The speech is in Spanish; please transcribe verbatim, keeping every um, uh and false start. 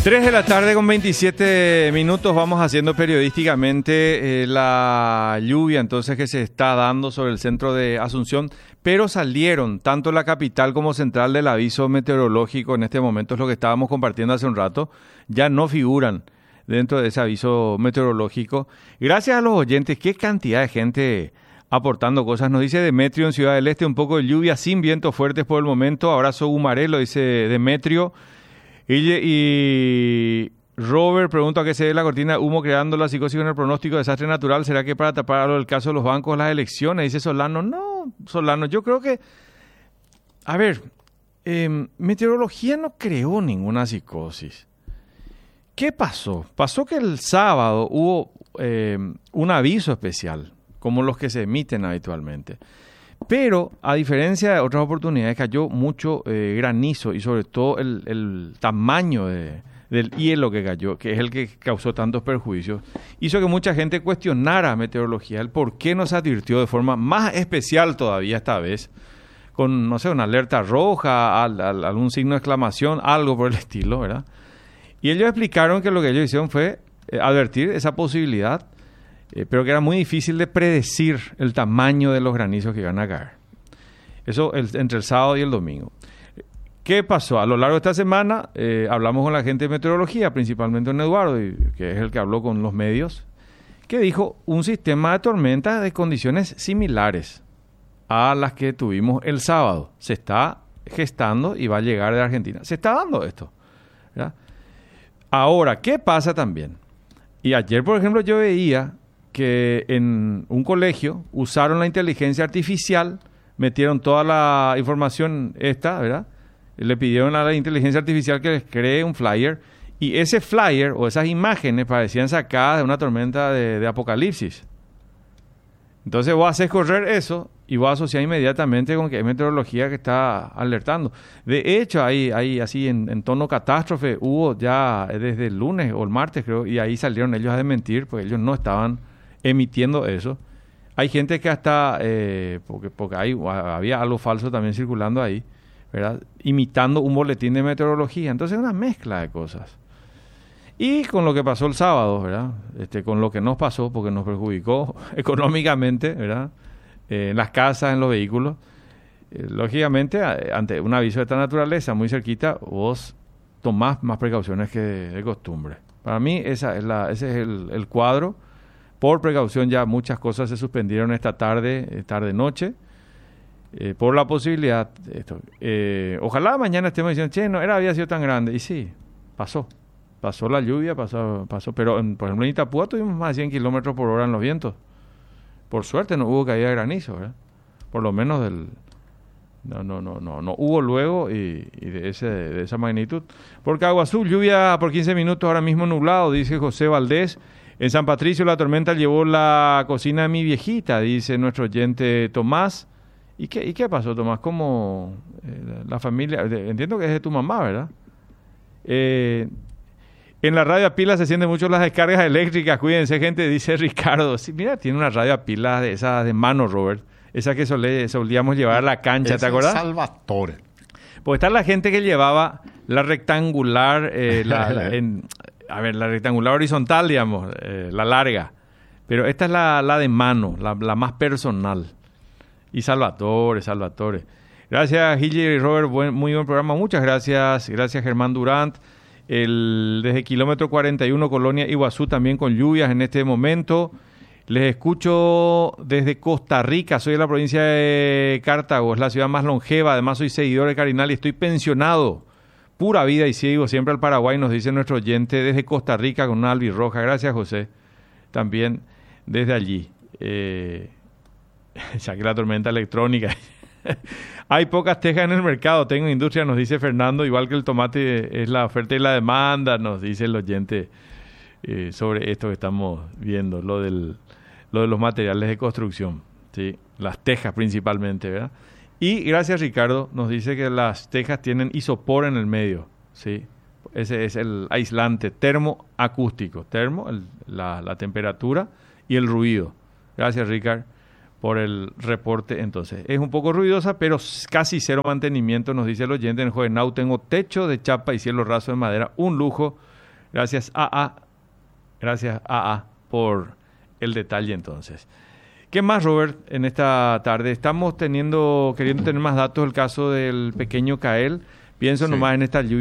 tres de la tarde con veintisiete minutos, vamos haciendo periodísticamente eh, la lluvia entonces que se está dando sobre el centro de Asunción, pero salieron tanto la capital como central del aviso meteorológico, en este momento es lo que estábamos compartiendo hace un rato, ya no figuran dentro de ese aviso meteorológico. Gracias a los oyentes, qué cantidad de gente aportando cosas. Nos dice Demetrio en Ciudad del Este, un poco de lluvia sin vientos fuertes por el momento. Abrazo Gumarelo, dice Demetrio. Y, y Robert pregunta a qué se debe la cortina de humo creando la psicosis con el pronóstico de desastre natural. ¿Será que para tapar algo del caso de los bancos las elecciones? Dice Solano. No, Solano, yo creo que... A ver, eh, meteorología no creó ninguna psicosis. ¿Qué pasó? Pasó que el sábado hubo eh, un aviso especial, como los que se emiten habitualmente. Pero, a diferencia de otras oportunidades, cayó mucho eh, granizo y sobre todo el, el tamaño de, del hielo que cayó, que es el que causó tantos perjuicios, hizo que mucha gente cuestionara meteorología, el por qué no se advirtió de forma más especial todavía esta vez, con, no sé, una alerta roja, al, al, algún signo de exclamación, algo por el estilo, ¿verdad? Y ellos explicaron que lo que ellos hicieron fue eh, advertir esa posibilidad, Eh, pero que era muy difícil de predecir el tamaño de los granizos que iban a caer. Eso el, entre el sábado y el domingo. ¿Qué pasó? A lo largo de esta semana eh, hablamos con la gente de meteorología, principalmente con Eduardo, y, que es el que habló con los medios, que dijo un sistema de tormentas de condiciones similares a las que tuvimos el sábado. Se está gestando y va a llegar de Argentina. Se está dando esto, ¿verdad? Ahora, ¿qué pasa también? Y ayer, por ejemplo, yo veía que en un colegio usaron la inteligencia artificial, metieron toda la información esta, ¿verdad? Le pidieron a la inteligencia artificial que les cree un flyer, y ese flyer o esas imágenes parecían sacadas de una tormenta de, de apocalipsis. Entonces vos haces correr eso y vos asociar inmediatamente con que hay meteorología que está alertando. De hecho, hay, hay así en, en tono catástrofe, hubo ya desde el lunes o el martes creo, y ahí salieron ellos a desmentir, porque ellos no estaban emitiendo eso. Hay gente que hasta, eh, porque, porque hay, había algo falso también circulando ahí, ¿verdad? Imitando un boletín de meteorología. Entonces es una mezcla de cosas. Y con lo que pasó el sábado, ¿verdad? Este, con lo que nos pasó, porque nos perjudicó económicamente, ¿verdad? Eh, en las casas, en los vehículos. Eh, lógicamente, ante un aviso de esta naturaleza, muy cerquita, vos tomás más precauciones que de, de costumbre. Para mí, esa es la, ese es el, el cuadro. Por precaución ya muchas cosas se suspendieron esta tarde, tarde-noche, eh, por la posibilidad de esto. Eh, ojalá mañana estemos diciendo, che, no era, había sido tan grande. Y sí, pasó. Pasó la lluvia, pasó, pasó. Pero, en, por ejemplo, en Itapúa tuvimos más de cien kilómetros por hora en los vientos. Por suerte no hubo caída de granizo, ¿verdad? Por lo menos del... No, no, no, no, no hubo luego y, y de, ese, de esa magnitud. Por Cagua Azul, lluvia por quince minutos, ahora mismo nublado, dice José Valdés. En San Patricio la tormenta llevó la cocina de mi viejita, dice nuestro oyente Tomás. ¿Y qué, y qué pasó, Tomás? ¿Cómo eh, la familia? Entiendo que es de tu mamá, ¿verdad? Eh, en la radio a pilas se sienten mucho las descargas eléctricas. Cuídense, gente, dice Ricardo. Sí, mira, tiene una radio a pilas de esas de mano, Robert. Esa que solé, solíamos llevar a la cancha, es ¿te acuerdas? Salvatore. Pues está la gente que llevaba la rectangular, eh, la, la, en, a ver, la rectangular horizontal, digamos, eh, la larga. Pero esta es la, la de mano, la, la más personal. Y Salvatore, Salvatore. Gracias, Gilly y Robert, buen, muy buen programa. Muchas gracias. Gracias, Germán Durant. El, desde kilómetro cuarenta y uno, Colonia Iguazú, también con lluvias en este momento. Les escucho desde Costa Rica, soy de la provincia de Cartago, es la ciudad más longeva, además soy seguidor de Carinal y estoy pensionado. Pura vida y sigo siempre al Paraguay, nos dice nuestro oyente desde Costa Rica con una albirroja. Gracias, José, también desde allí. Eh, ya que la tormenta electrónica. Hay pocas tejas en el mercado, tengo industria, nos dice Fernando, igual que el tomate es la oferta y la demanda, nos dice el oyente eh, sobre esto que estamos viendo, lo del... lo de los materiales de construcción, ¿sí? Las tejas principalmente, ¿verdad? Y gracias, Ricardo, nos dice que las tejas tienen isopor en el medio, ¿sí? Ese es el aislante termoacústico, termo, el, la, la temperatura y el ruido. Gracias, Ricardo, por el reporte. Entonces, es un poco ruidosa, pero casi cero mantenimiento, nos dice el oyente. En Jovenau tengo techo de chapa y cielo raso de madera, un lujo Gracias, A A. Gracias, A A, por el detalle entonces. ¿Qué más, Robert, en esta tarde? Estamos teniendo, queriendo tener más datos del caso del pequeño Kael. Pienso Sí. nomás en esta lluvia